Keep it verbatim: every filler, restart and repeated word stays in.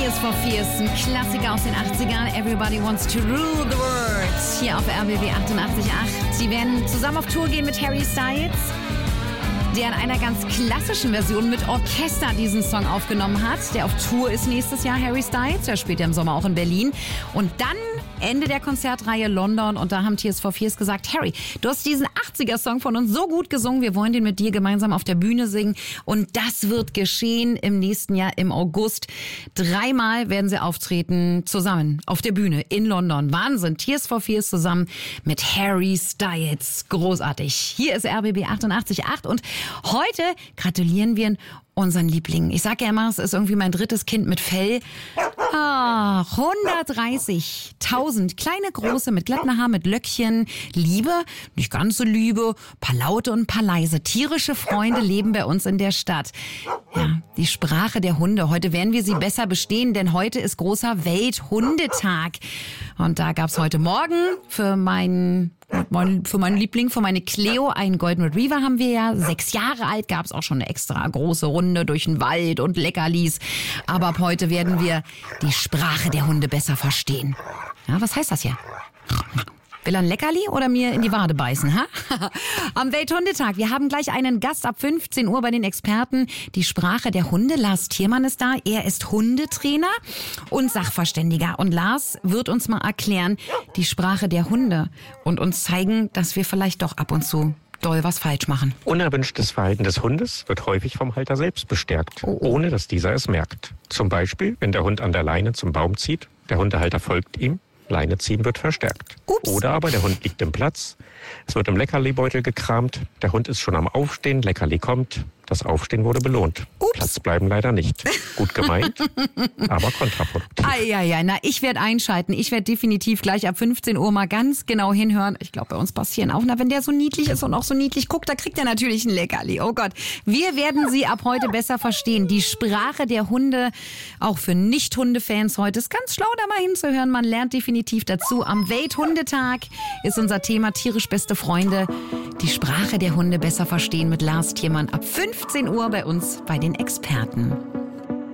Tears for Fears, ein Klassiker aus den achtzigern. Everybody wants to rule the world. Hier auf R B B achtundachtzig Komma acht. Sie werden zusammen auf Tour gehen mit Harry Styles, der in einer ganz klassischen Version mit Orchester diesen Song aufgenommen hat. Der auf Tour ist nächstes Jahr, Harry Styles. Der spielt ja im Sommer auch in Berlin. Und dann Ende der Konzertreihe London. Und da haben Tears for Fears gesagt, Harry, du hast diesen achtziger-Song von uns so gut gesungen. Wir wollen den mit dir gemeinsam auf der Bühne singen. Und das wird geschehen im nächsten Jahr im August. Dreimal werden sie auftreten zusammen auf der Bühne in London. Wahnsinn. Tears for Fears zusammen mit Harry Styles. Großartig. Hier ist R B B achtundachtzig Komma acht und heute gratulieren wir unseren Lieblingen. Ich sage ja immer, es ist irgendwie mein drittes Kind mit Fell. Ah, hundertdreißigtausend kleine, große, mit glatten Haar, mit Löckchen. Liebe, nicht ganz so Liebe, paar laute und paar leise. Tierische Freunde leben bei uns in der Stadt. Ja, die Sprache der Hunde. Heute werden wir sie besser bestehen, denn heute ist großer Welthundetag. Und da gab's heute Morgen für meinen Für meinen Liebling, für meine Cleo, einen Golden Retriever haben wir ja. Sechs Jahre alt, gab es auch schon eine extra große Runde durch den Wald und Leckerlis. Aber ab heute werden wir die Sprache der Hunde besser verstehen. Ja, was heißt das hier? Will er ein Leckerli oder mir in die Wade beißen? Ha? Am Welthundetag. Wir haben gleich einen Gast ab fünfzehn Uhr bei den Experten. Die Sprache der Hunde. Lars Thiermann ist da. Er ist Hundetrainer und Sachverständiger. Und Lars wird uns mal erklären, die Sprache der Hunde und uns zeigen, dass wir vielleicht doch ab und zu doll was falsch machen. Unerwünschtes Verhalten des Hundes wird häufig vom Halter selbst bestärkt, Oh. ohne dass dieser es merkt. Zum Beispiel, wenn der Hund an der Leine zum Baum zieht, der Hundehalter folgt ihm, Leine ziehen wird verstärkt. Ups. Oder aber der Hund liegt im Platz, es wird im Leckerlibeutel gekramt, der Hund ist schon am Aufstehen, Leckerli kommt, das Aufstehen wurde belohnt. Ups. Platz bleiben leider nicht. Gut gemeint, aber kontraproduktiv. Eieiei, na, ich werde einschalten. Ich werde definitiv gleich ab fünfzehn Uhr mal ganz genau hinhören. Ich glaube, bei uns passieren auch. Na, wenn der so niedlich ist und auch so niedlich guckt, da kriegt er natürlich ein Leckerli. Oh Gott. Wir werden sie ab heute besser verstehen. Die Sprache der Hunde, auch für Nicht-Hunde-Fans heute, ist ganz schlau, da mal hinzuhören. Man lernt definitiv dazu. Am Welthundetag ist unser Thema tierisch beste Freunde. Die Sprache der Hunde besser verstehen mit Lars Thiermann ab fünfzehn Uhr bei uns bei den Experten.